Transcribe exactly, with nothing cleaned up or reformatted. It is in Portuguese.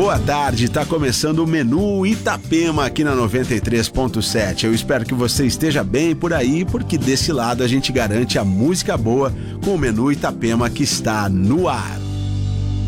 boa tarde, tá começando o Menu Itapema aqui na noventa e três ponto sete. Eu espero que você esteja bem por aí, porque desse lado a gente garante a música boa com o Menu Itapema que está no ar.